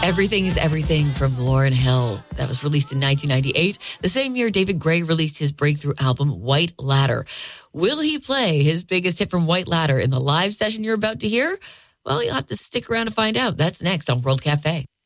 Everything is Everything from Lauryn Hill. That was released in 1998. The same year, David Gray released his breakthrough album, White Ladder. Will he play his biggest hit from White Ladder in the live session you're about to hear? Well, you'll have to stick around to find out. That's next on World Cafe.